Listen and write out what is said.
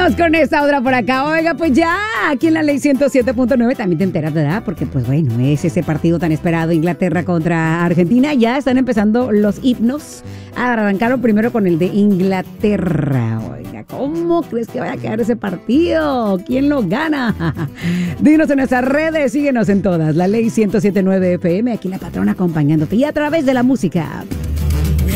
Vamos con esta otra por acá. Oiga, pues ya, aquí en la ley 107.9 también te enteras, ¿verdad? Porque, pues bueno, es ese partido tan esperado, Inglaterra contra Argentina. Ya están empezando los himnos. Arrancaron primero con el de Inglaterra. Oiga, ¿cómo crees que vaya a quedar ese partido? ¿Quién lo gana? Dinos en nuestras redes, síguenos en todas. La ley 107.9 FM, aquí la patrona acompañándote y a través de la música.